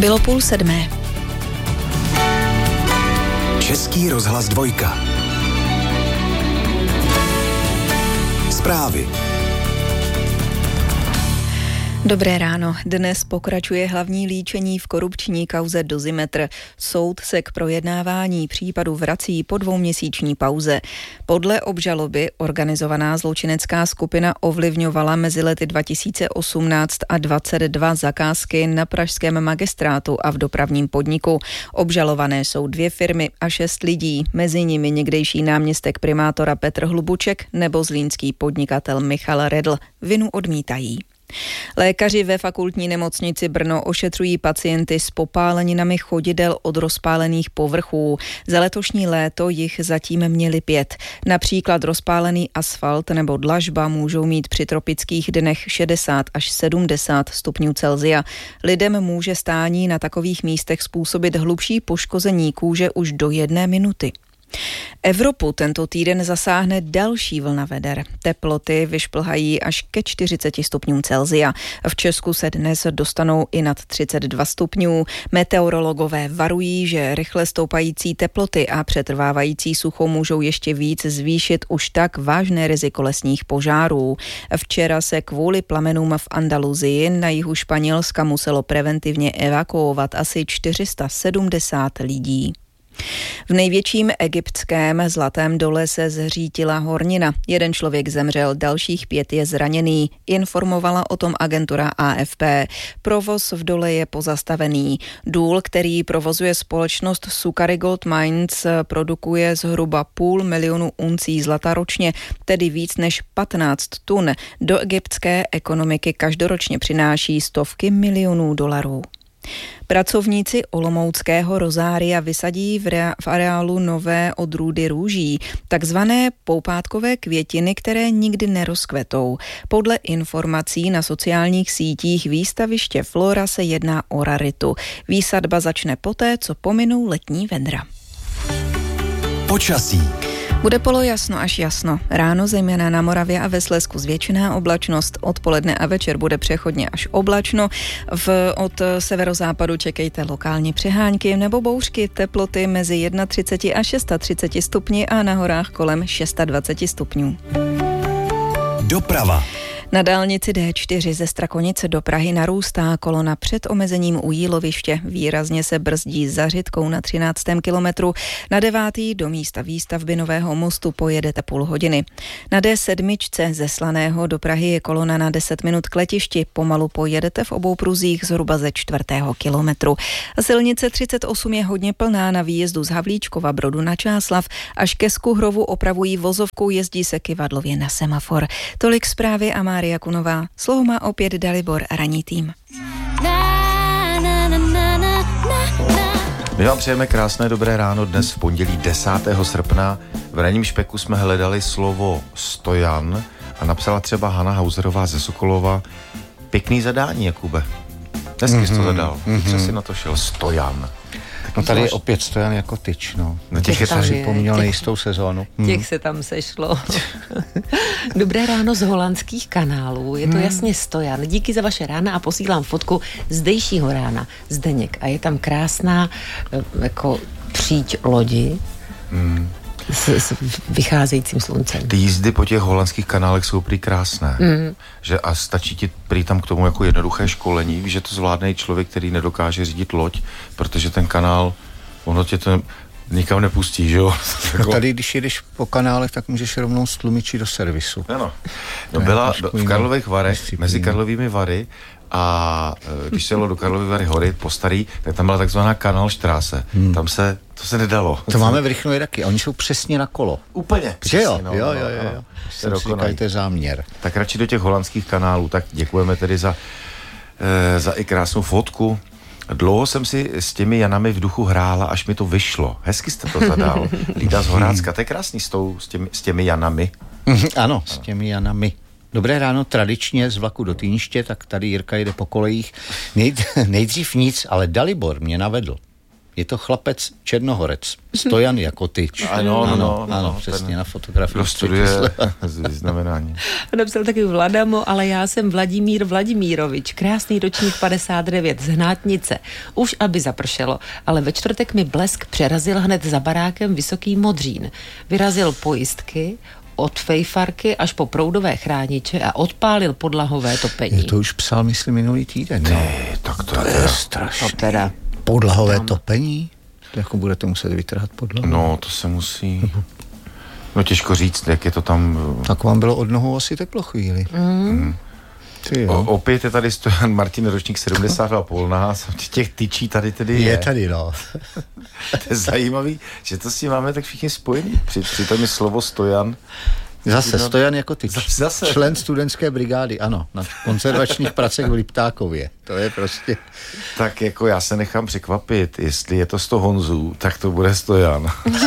Bylo 6:30. Český rozhlas 2. Zprávy. Dobré ráno. Dnes pokračuje hlavní líčení v korupční kauze Dozimetr. Soud se k projednávání případu vrací po 2měsíční pauze. Podle obžaloby organizovaná zločinecká skupina ovlivňovala mezi lety 2018 a 2022 zakázky na pražském magistrátu a v dopravním podniku. Obžalované jsou 2 firmy a 6 lidí, mezi nimi někdejší náměstek primátora Petr Hlubuček nebo zlínský podnikatel Michal Redl. Vinu odmítají. Lékaři ve fakultní nemocnici Brno ošetřují pacienty s popáleninami chodidel od rozpálených povrchů. Za letošní léto jich zatím měli 5. Například rozpálený asfalt nebo dlažba můžou mít při tropických dnech 60 až 70 stupňů Celsia. Lidem může stání na takových místech způsobit hlubší poškození kůže už do 1 minuty. Evropu tento týden zasáhne další vlna veder. Teploty vyšplhají až ke 40 stupňům Celsia. V Česku se dnes dostanou i nad 32 stupňů. Meteorologové varují, že rychle stoupající teploty a přetrvávající sucho můžou ještě víc zvýšit už tak vážné riziko lesních požárů. Včera se kvůli plamenům v Andaluzii na jihu Španělska muselo preventivně evakuovat asi 470 lidí. V největším egyptském Zlatém dole se zřítila hornina. 1 člověk zemřel, dalších 5 je zraněný, informovala o tom agentura AFP. Provoz v dole je pozastavený. Důl, který provozuje společnost Sukari Gold Mines, produkuje zhruba 500 000 uncí zlata ročně, tedy víc než 15 tun. Do egyptské ekonomiky každoročně přináší stovky milionů dolarů. Pracovníci olomouckého Rozária vysadí v areálu nové odrůdy růží, takzvané poupátkové květiny, které nikdy nerozkvetou. Podle informací na sociálních sítích výstaviště Flora se jedná o raritu. Výsadba začne poté, co pominou letní vedra. Počasí. Bude polojasno až jasno. Ráno zejména na Moravě a ve Slezsku zvětšená oblačnost. Odpoledne a večer bude přechodně až oblačno. Od severozápadu čekejte lokálně přehánky nebo bouřky. Teploty mezi 31 a 36 stupni a na horách kolem 26 stupňů. Doprava. Na dálnici D4 ze Strakonice do Prahy narůstá kolona před omezením u Jíloviště. Výrazně se brzdí za Řitkou na 13. kilometru. Na 9. do místa výstavby nového mostu pojedete půl hodiny. Na D7 ze Slaného do Prahy je kolona na 10 minut k letišti. Pomalu pojedete v obou pruzích zhruba ze 4. kilometru. Silnice 38 je hodně plná na výjezdu z Havlíčkova Brodu na Čáslav. Až ke Skuhrovu opravují vozovku, jezdí se kyvadlově na semafor. Tolik zprávy a Mária Kunová. Slovo má opět Dalibor a ranní tým. My vám přejeme krásné dobré ráno dnes v pondělí 10. srpna. V ranním špeku jsme hledali slovo stojan a napsala třeba Hana Hauserová ze Sokolova. Pěkný zadání, Jakube. Dnesky jsi to zadal. Co jsi na to šel? Stojan. No tady je opět stojan jako tyč, no. Těch je tam připomněl nejistou sezónu. Těch se tam sešlo. Dobré ráno z holandských kanálů. Je to jasně stojan. Díky za vaše rána a posílám fotku zdejšího rána. Zdeněk. A je tam krásná jako příď lodi s vycházejícím sluncem. Ty jízdy po těch holandských kanálech jsou prý krásné. Že a stačí ti prý tam k tomu jako jednoduché školení. Víš, že to zvládne i člověk, který nedokáže řídit loď, protože ten kanál, ono tě to nikam nepustí, že jo? No tady, když jedeš po kanálech, tak můžeš rovnou s tlumičí do servisu. Ano. No byla v Karlových Varech, mezi Karlovými Vary a když se jelo do Karlovy Vary hory po starý, tak tam byla takzvaná Kanálštráse. Tam to se nedalo. To máme v Rychnově taky, oni jsou přesně na kolo. Úplně. Že jo? No, Jo. Jsem si říkal, to je záměr. Tak radši do těch holandských kanálů, tak děkujeme tedy za i krásnou fotku. Dlouho jsem si s těmi Janami v duchu hrála, až mi to vyšlo. Hezky jste to zadal. Lída z Horácka, to je krásný s těmi Janami. Ano, s těmi Janami. Dobré ráno, tradičně z vlaku do Týniště, tak tady Jirka jede po kolejích. Nejdřív nic, ale Dalibor mě navedl. Je to chlapec Černohorec. Stojan Jakotyč. Ano, přesně na fotografii. Kdo studuje vyznamenání. Napsal taky Vladamo, ale já jsem Vladimír Vladimírovič. Krásný ročník 59 z Hnátnice. Už aby zapršelo, ale ve čtvrtek mi blesk přerazil hned za barákem Vysoký Modřín. Vyrazil pojistky od fejfarky až po proudové chrániče a odpálil podlahové topení. To už psal, myslím, minulý týden. Tak to je strašný. Teda. Podlahové topení? To jako budete muset vytrhat podlahu. No, to se musí... No těžko říct, jak je to tam... Tak vám bylo od nohou asi teplo chvíli. Opět je tady Stojan Martin, ročník 72 Polná, těch tyčí tady tedy je. Je tady, no. To je zajímavý, že to si máme tak všichni spojený. Přitom je slovo Stojan. Zase Stojan Jakotyč. Zase. Člen studentské brigády, ano, na konzervačních pracech v Liptákově. To je prostě... Tak jako já se nechám překvapit, jestli je to 100 Honzů, tak to bude Stojan.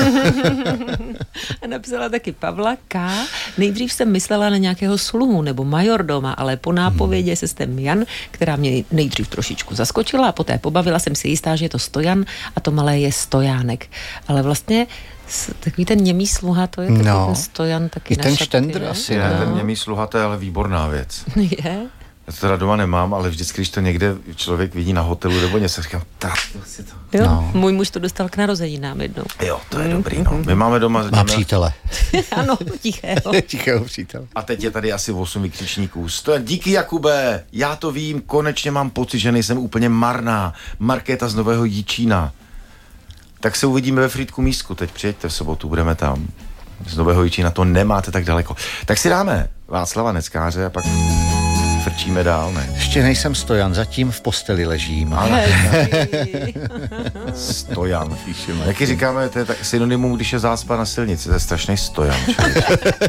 A napsala taky Pavla K. Nejdřív jsem myslela na nějakého sluhu nebo majordoma, ale po nápovědě se stem Jan, která mě nejdřív trošičku zaskočila a poté pobavila, jsem si jistá, že je to Stojan a to malé je Stojánek. Ale vlastně takový ten němý sluha, to je takový ten Stojan taky i na ten šatky, štendr ne? asi, Ne, ne? ten němý sluha, to je ale výborná věc. Je? Já to teda doma nemám, ale vždycky, když to někde člověk vidí na hotelu nebo něco, říkám, tak si to... Jo, můj muž to dostal k narozeninám jednou. Jo, to je dobrý, no. My máme doma... Má přítele. Ano, tichého. Tichého přítele. A teď je tady asi 8 vykřičníků. Stojan, díky Jakube, já to vím, konečně mám pocit, že nejsem úplně marná. Markéta z Nového Jičína. Tak se uvidíme ve Frýdku Místku, teď přijeďte v sobotu, budeme tam. Z Nového Jičína to nemáte tak daleko. Tak si dáme Václava Neckáře a pak frčíme dál, ne? Ještě nejsem Stojan, zatím v posteli ležím. Stojan. Jak říkáme, to je tak synonymum, když je zácpa na silnici, to je strašný Stojan.